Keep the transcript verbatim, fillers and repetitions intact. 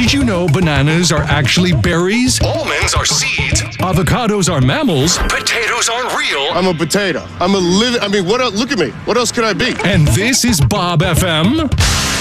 Did you know bananas are actually berries? Almonds are seeds. Avocados are mammals. Potatoes aren't real. I'm a potato. I'm a living, I mean, what else? Look at me. What else could I be? And this is Bob F M.